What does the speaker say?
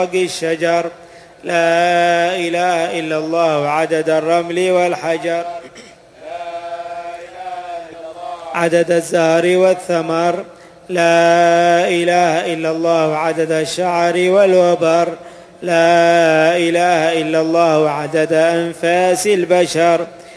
الشجر. لا إله إلا الله عدد الرمل والحجر. عدد الزهر والثمر. لا إله إلا الله عدد الشعر والوبر. لا إله إلا الله عدد أنفاس البشر.